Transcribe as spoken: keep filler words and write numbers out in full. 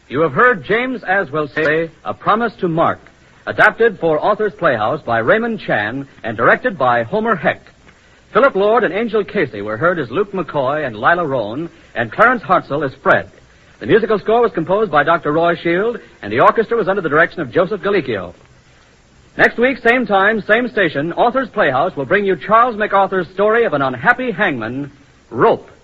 You have heard James Aswell say, A Promise to Mark, adapted for Authors Playhouse by Raymond Chan and directed by Homer Heck. Philip Lord and Angel Casey were heard as Luke McCoy and Lila Roan, and Clarence Hartzell as Fred. The musical score was composed by Doctor Roy Shield, and the orchestra was under the direction of Joseph Galicchio. Next week, same time, same station, Authors Playhouse will bring you Charles MacArthur's story of an unhappy hangman, Rope.